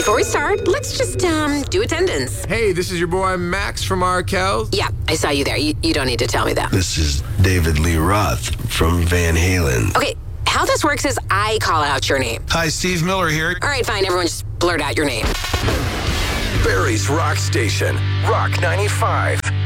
Before we start, let's just do attendance. Hey, this is your boy Max from Arkells. Yeah, I saw you there. You don't need to tell me that. This is David Lee Roth from Van Halen. Okay, how this works is I call out your name. Hi, Steve Miller here. All right, fine. Everyone just blurt out your name. Barrie's Rock Station, Rock 95.